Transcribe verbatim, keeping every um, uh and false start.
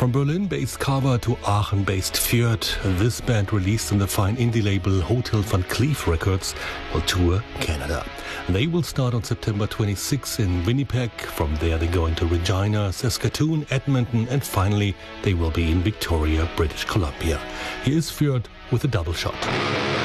From Berlin-based Carver to Aachen-based Fjord, this band released on the fine indie label Hotel Van Cleef Records will tour Canada. They will start on September twenty-sixth in Winnipeg. From there they go into Regina, Saskatoon, Edmonton, and finally they will be in Victoria, British Columbia. Here is Fjord with a double shot.